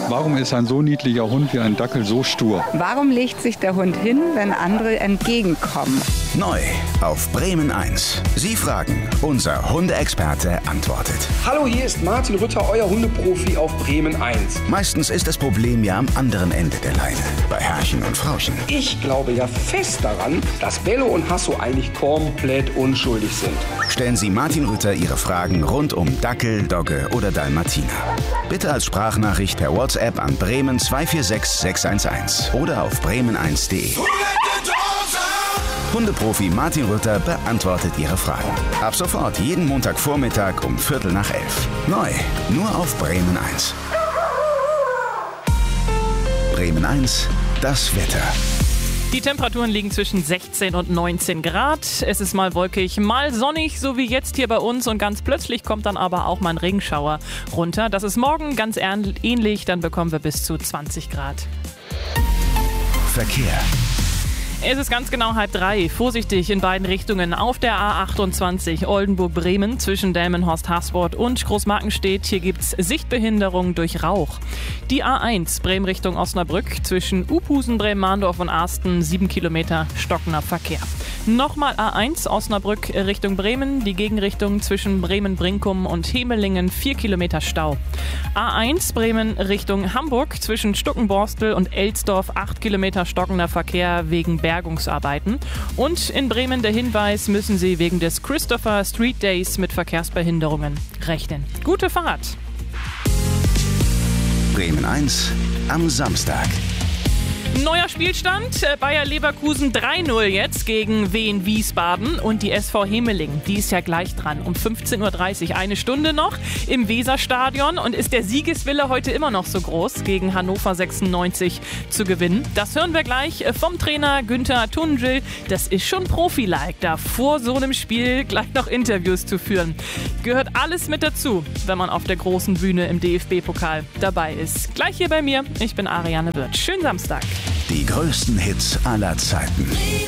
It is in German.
Warum ist ein so niedlicher Hund wie ein Dackel so stur? Warum legt sich der Hund hin, wenn andere entgegenkommen? Neu auf Bremen 1. Sie fragen, unser Hundeexperte antwortet. Hallo, hier ist Martin Rütter, euer Hundeprofi auf Bremen 1. Meistens ist das Problem ja am anderen Ende der Leine, bei Herrchen und Frauchen. Ich glaube ja fest daran, dass Bello und Hasso eigentlich komplett unschuldig sind. Stellen Sie Martin Rütter Ihre Fragen rund um Dackel, Dogge oder Dalmatiner. Bitte als Sprachnachricht per WhatsApp an Bremen 246 611 oder auf bremen1.de. Hundeprofi Martin Rütter beantwortet Ihre Fragen. Ab sofort jeden Montagvormittag um 11:15. Neu, nur auf Bremen 1. Bremen 1, das Wetter. Die Temperaturen liegen zwischen 16 und 19 Grad. Es ist mal wolkig, mal sonnig, so wie jetzt hier bei uns. Und ganz plötzlich kommt dann aber auch mal ein Regenschauer runter. Das ist morgen ganz ähnlich, dann bekommen wir bis zu 20 Grad. Verkehr. Es ist ganz genau 2:30. Vorsichtig in beiden Richtungen. Auf der A28 Oldenburg-Bremen zwischen Delmenhorst-Haßfurt und Großmarkenstedt. Hier gibt's Sichtbehinderung durch Rauch. Die A1 Bremen Richtung Osnabrück zwischen Uphusen, Bremen-Mahndorf und Arsten 7 Kilometer stockender Verkehr. Nochmal A1 Osnabrück Richtung Bremen. Die Gegenrichtung zwischen Bremen-Brinkum und Hemelingen 4 Kilometer Stau. A1 Bremen Richtung Hamburg zwischen Stuckenborstel und Elsdorf 8 Kilometer stockender Verkehr wegen Bergungsarbeiten. Und in Bremen der Hinweis, müssen Sie wegen des Christopher Street Days mit Verkehrsbehinderungen rechnen. Gute Fahrt! Bremen 1 am Samstag. Neuer Spielstand, Bayer Leverkusen 3:0 jetzt gegen Wien Wiesbaden und die SV Hemeling, die ist ja gleich dran, um 15:30 Uhr, eine Stunde noch im Weserstadion und ist der Siegeswille heute immer noch so groß, gegen Hannover 96 zu gewinnen? Das hören wir gleich vom Trainer Günther Tungel, das ist schon Profi-like, da vor so einem Spiel gleich noch Interviews zu führen. Gehört alles mit dazu, wenn man auf der großen Bühne im DFB-Pokal dabei ist. Gleich hier bei mir, ich bin Ariane Wirth. Schönen Samstag. Die größten Hits aller Zeiten.